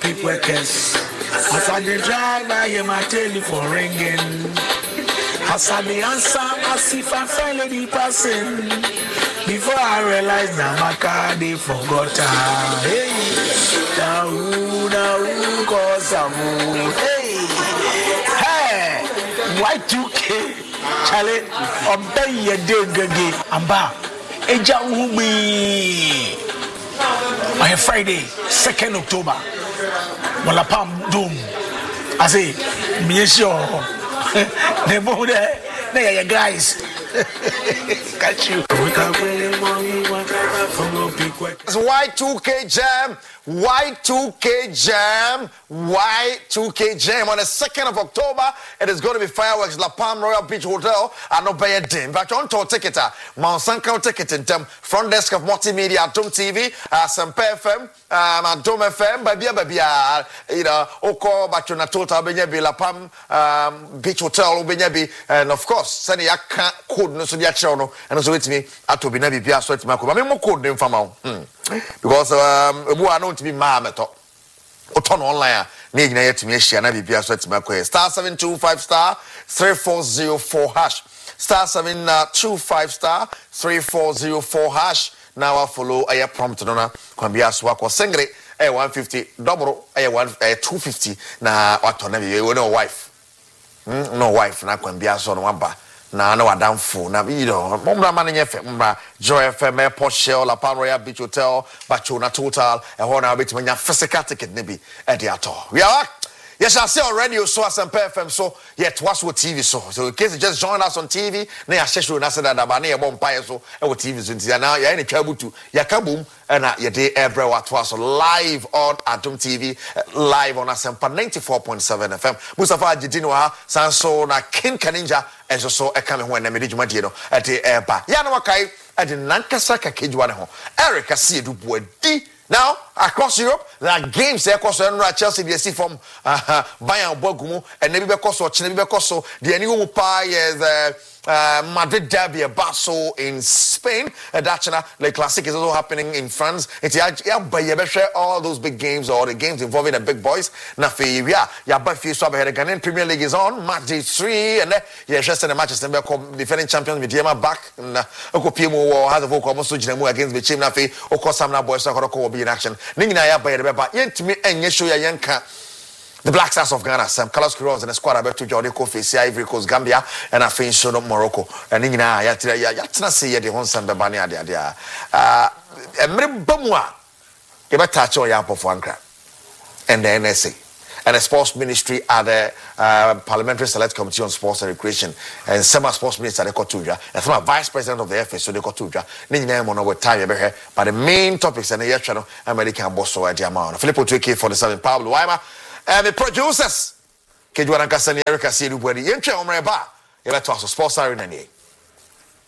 pick workers. As I drive, I hear my telephone ringing. As I answer, as if I finally passing. Before I realize that my car they forgot. Hey, now cause I'm hey, Y2K, Charlie, obey your day, Gagi, Amba, Eja Ubi. On Friday, 2nd October, Malapam Doom. I say, Miesho, the board, they are guys. Catch you. It's Y2K Jam. Y2K Jam. Y2K Jam on the 2nd of October. It is going to be fireworks. La Palm Royal Beach Hotel. And no pay a dim. But on to ticket. Mount Sanko ticket in term. Front desk of multimedia. Atom TV. Sempe FM. Atom FM. Babia. You know. Oko. But you're not total. Benyabi. La Palm Beach Hotel. Benyabi. And of course. Send ya can't code. No so dia chono. And so with me. Ato Benabi. Bia so it's my code. I mean more code them from out. Because we are known to be Mahameto. Oton online. Need na yet me share na bibia so it's my code. Star 725 star 3404 hash. Star 725 star 3404 hash. Now I follow a prompt nona. Kwambia so akọ singre 150 double 250 na wato na bi no wife. No wife na kwambia so no waba. Na no adamfo na you know momra man nyefe momra Joy FM Airport Shell La Palm Royal Beach Hotel Bacho na total e ho na bit manya physical ticket ne bi e de ato we are yes I see already you saw some FM so yet watch what TV so in case you just join us on TV na ya sheshu na say that ba na e bom pae so e wo TV so ntia na ya ni twabutu ya kabum na ye dey every what was live on Atom TV live on Asempa 94.7 FM Mustafa Ajidino ha sanso na King Kaninja and so I come when I made you at the airba. Yanawakai at the Nankasaka Kijuano. Eric, I see you do. Now, across Europe, there are games there across Chelsea, the see from Bayern Bogumu, and Nebi Bekoso, Chinebi Bekoso, the new pie is Madrid Derby, Barso in Spain, Dachana, the Classic is also happening in France. It's all those big games or the games involving the big boys. Nafi, yeah, but few swap ahead. The Ghanaian Premier League is on, match day 3, and yeah, just in the matches, defending champions with Diema back, and Okopimo has a vocal almost against the Chim Nafi, Okosamna boys, will be in action. Nina, yeah, by the Beba, yet me and Yeshu Yanka. The Black Stars of Ghana, Sam Carlos Quiroz and the squad about to Jordan Kofi, Ivory Coast, Gambia, and I think so Morocco. And in Yatina say the Honsan Babania, and Bamwa, give a touch on Yapo Frankra and the NSA. And the Sports Ministry at the Parliamentary Select Committee on Sports and Recreation, and some Sports Minister de Kotuja, and some Vice President of the FA, so de Kotuja, name on our time, but the main topics and the year channel, American boss or the amount. Filippo 2K47, Pablo Weimar. And the producers, Kejuan Cassani, Erica Sidu, where the Yencha Omreba, you let us sports are in any.